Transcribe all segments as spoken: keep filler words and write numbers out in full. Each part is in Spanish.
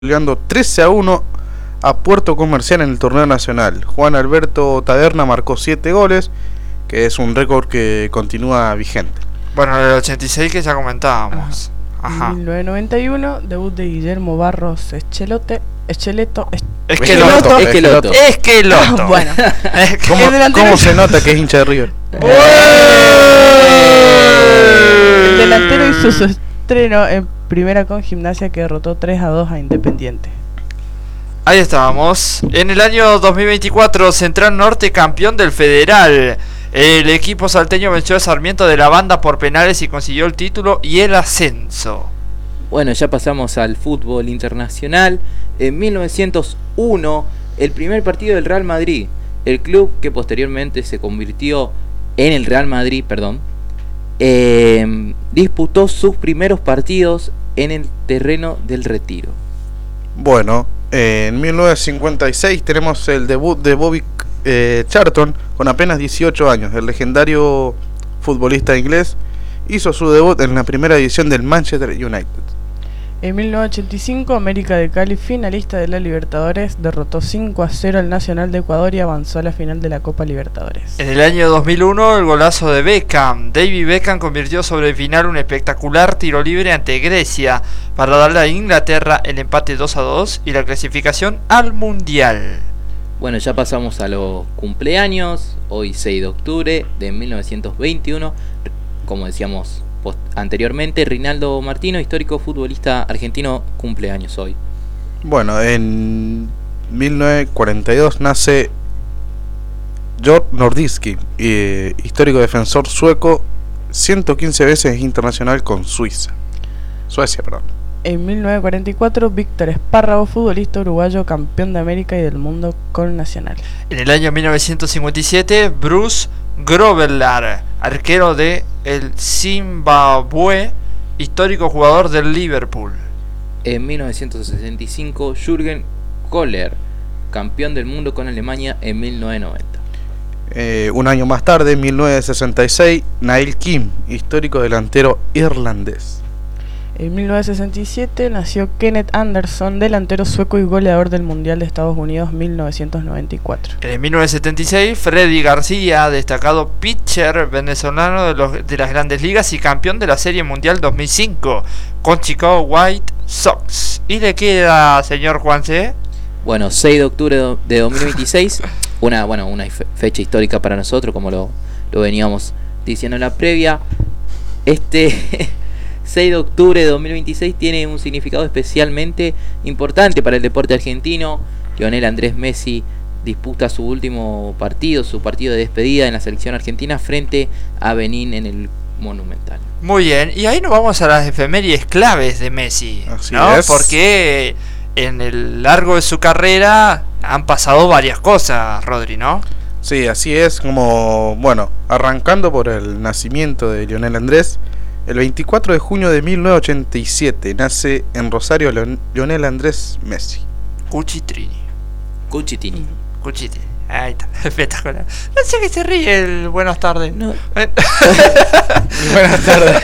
goleando trece a uno a Puerto Comercial en el torneo nacional. Juan Alberto Taberna marcó siete goles, que es un récord que continúa vigente. Bueno, el ochenta y seis que ya comentábamos. Ajá. En mil novecientos noventa y uno, debut de Guillermo Barros Eschelote, Escheleto, es- Esqueloto. Esqueloto. Esqueloto. Ah, bueno. ¿Cómo, El delantero- cómo se nota que es hincha de River? El delantero hizo su estreno en primera con Gimnasia, que derrotó tres a dos a Independiente. Ahí estábamos. En el año dos mil veinticuatro, Central Norte campeón del Federal. El equipo salteño venció a Sarmiento de la Banda por penales y consiguió el título y el ascenso. Bueno, ya pasamos al fútbol internacional. En mil novecientos uno, el primer partido del Real Madrid, el club que posteriormente se convirtió en el Real Madrid, perdón, eh, disputó sus primeros partidos en el terreno del Retiro. Bueno, eh, en mil novecientos cincuenta y seis tenemos el debut de Bobby eh, Charlton con apenas dieciocho años. El legendario futbolista inglés hizo su debut en la primera división del Manchester United. En mil novecientos ochenta y cinco, América de Cali, finalista de la Libertadores, derrotó cinco a cero al Nacional de Ecuador y avanzó a la final de la Copa Libertadores. En el año dos mil uno, el golazo de Beckham. David Beckham convirtió sobre el final un espectacular tiro libre ante Grecia para darle a Inglaterra el empate dos a dos y la clasificación al Mundial. Bueno, ya pasamos a los cumpleaños. Hoy seis de octubre de mil novecientos veintiuno, como decíamos post- anteriormente, Rinaldo Martino, histórico futbolista argentino, cumpleaños hoy. Bueno, en mil novecientos cuarenta y dos nace Georg Nordiski, eh, histórico defensor sueco, ciento quince veces internacional con Suiza. Suecia, perdón. En mil novecientos cuarenta y cuatro, Víctor Espárrago, futbolista uruguayo, campeón de América y del mundo con Nacional. En el año mil novecientos cincuenta y siete, Bruce Grobbelaar, arquero de el Zimbabue, histórico jugador del Liverpool. En mil novecientos sesenta y cinco, Jürgen Kohler, campeón del mundo con Alemania en mil novecientos noventa. Eh, un año más tarde, en mil novecientos sesenta y seis, Neil Kim, histórico delantero irlandés. En mil novecientos sesenta y siete nació Kenneth Anderson, delantero sueco y goleador del Mundial de Estados Unidos mil novecientos noventa y cuatro. En mil novecientos setenta y seis, Freddy García, destacado pitcher venezolano de, los, de las Grandes Ligas y campeón de la Serie Mundial dos mil cinco con Chicago White Sox. ¿Y le queda, señor Juanse? Bueno, seis de octubre do- de dos mil veintiséis, una, bueno, una fe- fecha histórica para nosotros, como lo, lo veníamos diciendo en la previa. Este seis de octubre de dos mil veintiséis tiene un significado especialmente importante para el deporte argentino. Lionel Andrés Messi disputa su último partido, su partido de despedida en la selección argentina frente a Benín en el Monumental. Muy bien, y ahí nos vamos a las efemérides claves de Messi, Así ¿no? es. Porque en el largo de su carrera han pasado varias cosas, Rodri, ¿no? Sí, así es, como, bueno, arrancando por el nacimiento de Lionel Andrés. El veinticuatro de junio de mil novecientos ochenta y siete nace en Rosario Leon- Lionel Andrés Messi. Cuchitrini. Cuchitini. Cuchitrini. Ahí está, espectacular. No sé qué se ríe el buenas tardes. No. Eh, Buenas tardes.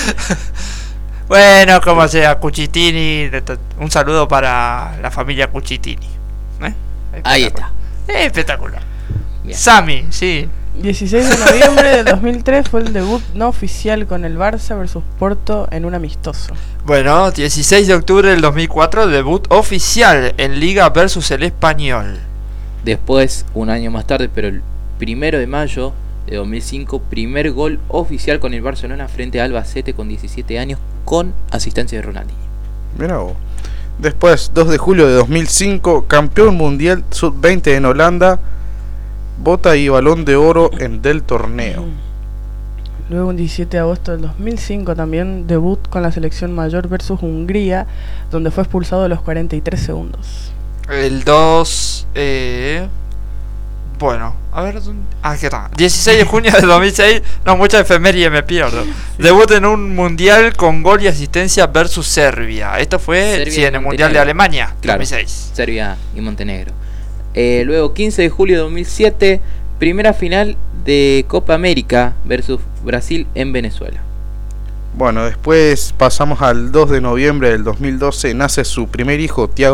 Bueno, como sea, Cuchitini. Un saludo para la familia Cuchitini. ¿Eh? Ahí está. Eh, espectacular. Bien. Sami, sí. dieciséis de noviembre de dos mil tres fue el debut no oficial con el Barça versus Porto en un amistoso. Bueno, dieciséis de octubre del dos mil cuatro, debut oficial en Liga versus el Español. Después, un año más tarde, pero el primero de mayo de dos mil cinco, primer gol oficial con el Barcelona frente a Albacete con diecisiete años, con asistencia de Ronaldinho. Mirá vos. Después, dos de julio de dos mil cinco, campeón mundial sub veinte en Holanda, bota y balón de oro en del torneo. Luego, un diecisiete de agosto del dos mil cinco, también debut con la selección mayor versus Hungría, donde fue expulsado a los cuarenta y tres segundos. El dos... Eh, bueno, a ver... ¿dónde? Ah, aquí está. dieciséis de junio de dos mil seis. No, mucha efeméride me pierdo. Debut en un mundial con gol y asistencia versus Serbia. Esto fue Serbia sí, y en el mundial de Montenegro. Alemania, Claro. dos mil seis. Serbia y Montenegro. Eh, luego, quince de julio de dos mil siete, primera final de Copa América versus Brasil en Venezuela. Bueno, después pasamos al dos de noviembre del dos mil doce, nace su primer hijo, Thiago